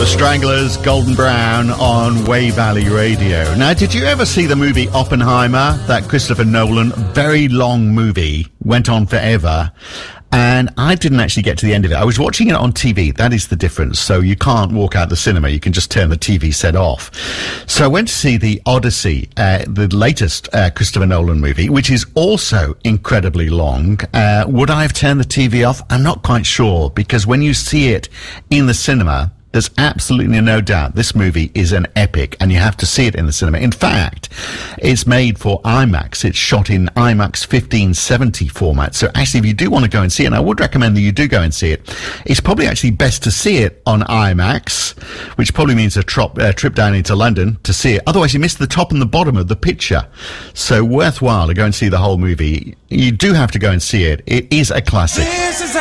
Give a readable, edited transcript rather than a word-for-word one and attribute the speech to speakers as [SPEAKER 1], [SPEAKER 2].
[SPEAKER 1] The Stranglers, Golden Brown on Way Valley Radio. Now, did you ever see the movie Oppenheimer? That Christopher Nolan, very long movie, went on forever. And I didn't actually get to the end of it. I was watching it on TV. That is the difference. So you can't walk out the cinema. You can just turn the TV set off. So I went to see The Odyssey, the latest Christopher Nolan movie, which is also incredibly long. Would I have turned the TV off? I'm not quite sure, because when you see it in the cinema, there's absolutely no doubt this movie is an epic, and you have to see it in the cinema. In fact, it's made for IMAX. It's shot in IMAX 1570 format. So actually, if you do want to go and see it, and I would recommend that you do go and see it, it's probably actually best to see it on IMAX, which probably means a trip down into London to see it. Otherwise, you miss the top and the bottom of the picture. So worthwhile to go and see the whole movie. You do have to go and see it. It is a classic.